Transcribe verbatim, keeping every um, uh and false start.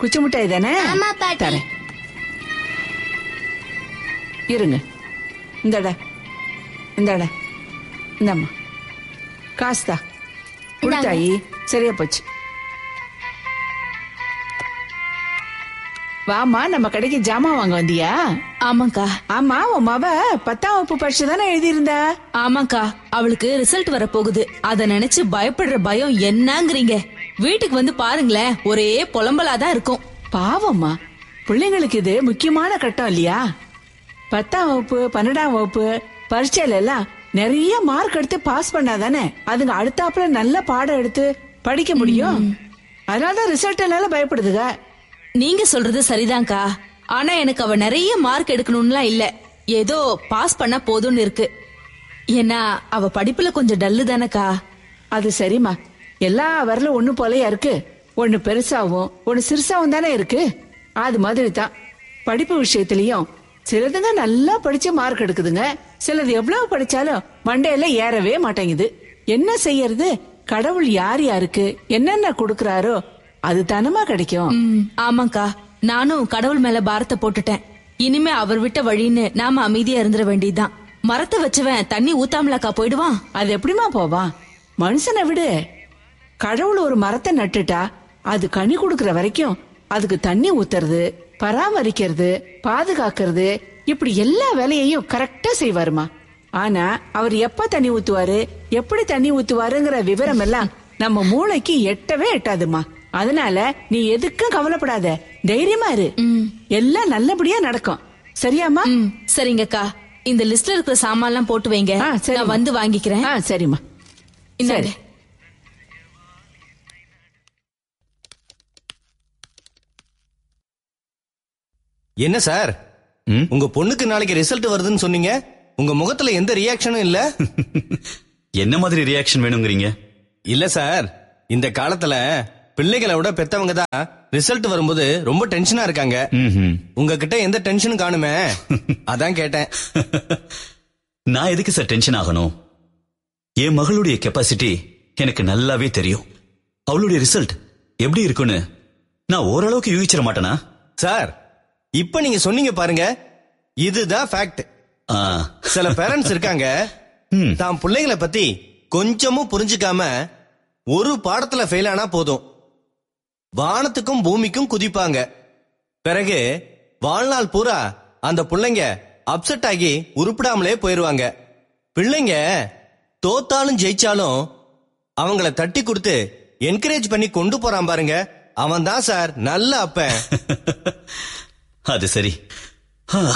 குச்சி மிட்டாய் தானே? ஆமா பாட்டி. தரேன் இருங்க. இந்தடா இந்தடா இந்தம்மா காசுதா கொடுத்தாயி. சரியா போச்சு. வாமா, நம்ம கடைக்கு ஜாமான் வாங்க வந்தியா? ஆமாக்கா. ஆமா, உன் மவ பத்தாம் வகுப்பு பரிசு தானே எழுதியிருந்தா? ஆமாக்கா, அவளுக்கு ரிசல்ட் வர போகுது. அத நினைச்சு பயப்படுற பயம் என்னங்கறீங்க? வீட்டுக்கு வந்து பாருங்களேன், ஒரே புலம்பலாதான் இருக்கும். பாவம்மா, பிள்ளைங்களுக்கு இது முக்கியமான கட்டம் இல்லையா? பத்தாம் வகுப்பு பன்னெண்டாம் வகுப்பு பரீட்சையில எல்லாம் நிறைய மார்க் எடுத்து பாஸ் பண்ணாதானே அதுங்க அடுத்தாப்புல நல்ல பாடம் எடுத்து படிக்க முடியும். அதனாலதான் ரிசல்ட் என்னால பயப்படுதுங்க. நீங்க சொல்றது சரிதான்க்கா. ஆனா எனக்கு அவ நிறைய மார்க் எடுக்கணும்லாம் இல்ல, ஏதோ பாஸ் பண்ணா போதும்னு இருக்கு. ஏன்னா அவ படிப்புல கொஞ்சம் டல்லு தானக்கா. அது சரிம்மா, எல்லா வரலும் ஒண்ணு போலயா இருக்கு. ஒண்ணு பெருசாவும் ஒண்ணு சிறுசாவும் தானே இருக்கு. அது மாதிரி தான் படிப்பு விஷயத்திலயும் சிலதுங்க நல்லா படிச்சு மார்க் எடுக்குதுங்க, சிலது எவ்வளவு படிச்சாலும் மண்டையில ஏறவே மாட்டேங்குது. என்ன செய்யறது? கடவுள் யார் யாருக்கு என்னென்ன கொடுக்கறாரோ அது தானமா கிடைக்கும். ஆமாக்கா, நானும் கடவுள் மேல பாரத்தை போட்டுட்டேன். இனிமே அவர் விட்ட வழின்னு நாம அமைதியா இருந்துட வேண்டியதுதான். மரத்தை வச்சவன் தண்ணி ஊத்தாமலாக்கா போயிடுவான்? அது எப்படிமா போவான்? மனுஷனை விடு. கடவுள் ஒரு மரத்தை நட்டுட்டா அது கனி கொடுக்கற வரைக்கும் அதுக்கு தண்ணி ஊத்துறது, பராமரிக்கிறது, பாதுகாக்கிறது, இப்படி எல்லா வேலையையும் கரெக்டா செய்வாருமா. ஆனா அவர் எப்ப தண்ணி ஊத்துவாரு, எப்படி தண்ணி ஊத்துவாருங்கிற விவரம் எல்லாம் நம்ம மூளைக்கு எட்டவே எட்டாதுமா. அதனால நீ எதுக்கும் கவலைப்படாத, தைரியமா இரு. எல்லாம் நல்லபடியா நடக்கும். சரியாமா? சரிங்கக்கா, இந்த லிஸ்ட்ல இருக்கிற சாமான் எல்லாம் போட்டு வைங்க, நான் வந்து வாங்கிக்கிறேன். சரிம்மா. சரி. என்ன சார், உங்க பொண்ணுக்கு நாளைக்கு ரிசல்ட் வருதுன்னு சொன்னீங்க, உங்க முகத்துல எந்த ரியாக்ஷனும் இல்ல. என்ன மாதிரி ரியாக்ஷன் வேணுங்கிறீங்க? இல்ல சார், இந்த காலத்துல பிள்ளைகளை விட பெத்தவங்க தான் ரிசல்ட் வரும்போது ரொம்ப டென்ஷனா இருக்காங்க. உங்ககிட்ட எந்த டென்ஷனும் காணுமே, அதான் கேட்டேன். நான் எதுக்கு சார் டென்ஷன் ஆகணும்? என் மகளுடைய கெப்பாசிட்டி எனக்கு நல்லாவே தெரியும். அவளுடைய ரிசல்ட் எப்படி இருக்குன்னு நான் ஓரளவுக்கு யூகிச்சிட மாட்டேனா? சார், இப்ப நீங்க சொன்னீங்க பாருங்க, இதுதான் ஃபேக்ட். சில பேரண்ட்ஸ் இருக்காங்க, தான் பிள்ளைகளை பத்தி கொஞ்சமும் புரிஞ்சுக்காம ஒரு பாடத்துல ஃபெயில் ஆனா போதும் வானத்துக்கும் பூமிக்கும் குதிப்பாங்க. பிறகு வாழ்நாள் பூரா அந்த பிள்ளைங்க அப்செட் ஆகி உருப்பிடாமலே போயிருவாங்க. பிள்ளைங்க தோத்தாலும் ஜெயிச்சாலும் அவங்கள தட்டி கொடுத்து என்கரேஜ் பண்ணி கொண்டு போறான் பாருங்க, அவன் தான் சார் நல்ல அப்பன். அது சரி.